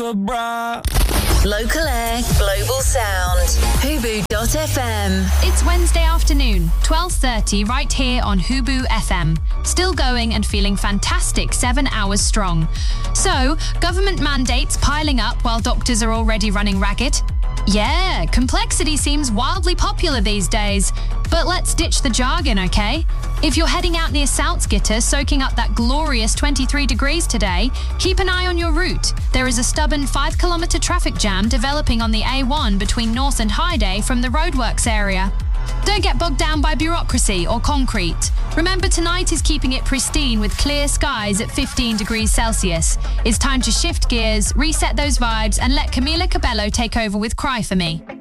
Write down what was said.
Local air, global sound. Hubu.fm. It's Wednesday afternoon, 12:30, right here on Hubu FM. Still going and feeling fantastic 7 hours strong. So, government mandates piling up while doctors are already running ragged? Yeah, complexity seems wildly popular these days. But let's ditch the jargon, okay? If you're heading out near Salzgitter, soaking up that glorious 23 degrees today, keep an eye on your route. There is a stubborn 5-kilometre traffic jam developing on the A1 between Norse and Heide from the roadworks area. Don't get bogged down by bureaucracy or concrete. Remember, tonight is keeping it pristine with clear skies at 15 degrees Celsius. It's time to shift gears, reset those vibes, and let Camila Cabello take over with Cry For Me.